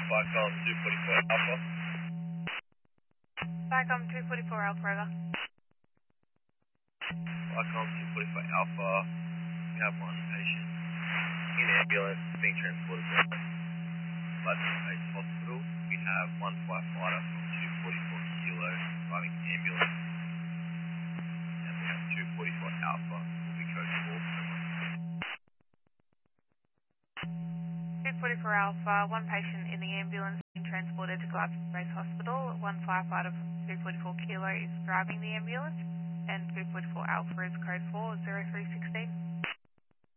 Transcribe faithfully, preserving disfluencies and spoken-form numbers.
Cyclone two forty-four Alpha. Cyclone two forty-four Alpha, over. Cyclone two forty-four Alpha. We have one patient in ambulance being transported to Gladstone Hospital. We have one firefighter from two forty-four Kilo driving ambulance. And we have two forty-four Alpha will be code four. two forty-four Alpha, one patient in the ambulance being transported to Gladstone Base Hospital. One firefighter from two forty-four Kilo is driving the ambulance, and two forty-four Alpha is code four, zero three one six.